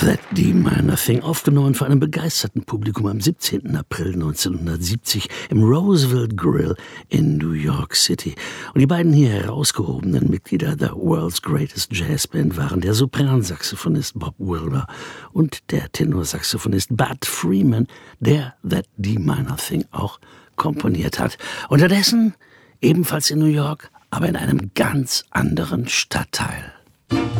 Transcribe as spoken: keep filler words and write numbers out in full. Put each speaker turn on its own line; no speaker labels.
That D Minor Thing, aufgenommen von einem begeisterten Publikum am siebzehnten April neunzehnhundertsiebzig im Roosevelt Grill in New York City. Und die beiden hier herausgehobenen Mitglieder der World's Greatest Jazz Band waren der Sopransaxophonist Bob Wilder und der Tenorsaxophonist Bud Freeman, der That D Minor Thing auch komponiert hat. Unterdessen ebenfalls in New York, aber in einem ganz anderen Stadtteil.